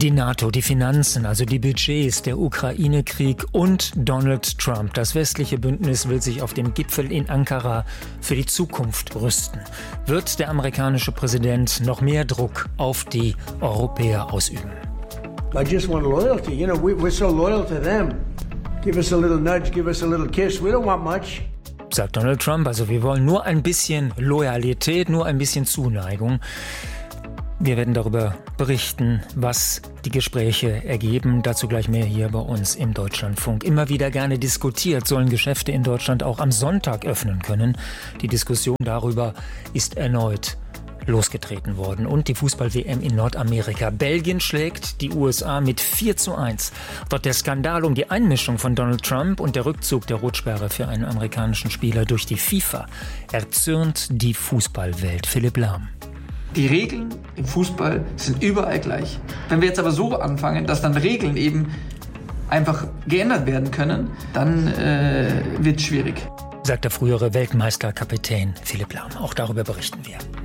Die NATO, die Finanzen, also die Budgets, der Ukraine-Krieg und Donald Trump. Das westliche Bündnis will sich auf dem Gipfel in Ankara für die Zukunft rüsten. Wird der amerikanische Präsident noch mehr Druck auf die Europäer ausüben? I just want loyalty. You know, we're so loyal to them. Give us a little nudge, give us a little kiss. We don't want much. Sagt Donald Trump, also wir wollen nur ein bisschen Loyalität, nur ein bisschen Zuneigung. Wir werden darüber berichten, was die Gespräche ergeben. Dazu gleich mehr hier bei uns im Deutschlandfunk. Immer wieder gerne diskutiert, sollen Geschäfte in Deutschland auch am Sonntag öffnen können. Die Diskussion darüber ist erneut losgetreten worden. Und die Fußball-WM in Nordamerika. Belgien schlägt die USA mit 4:1. Dort der Skandal um die Einmischung von Donald Trump und der Rückzug der Rotsperre für einen amerikanischen Spieler durch die FIFA erzürnt die Fußballwelt. Philipp Lahm. Die Regeln im Fußball sind überall gleich. Wenn wir jetzt aber so anfangen, dass dann Regeln eben einfach geändert werden können, dann wird es schwierig. Sagt der frühere Weltmeisterkapitän Philipp Lahm. Auch darüber berichten wir.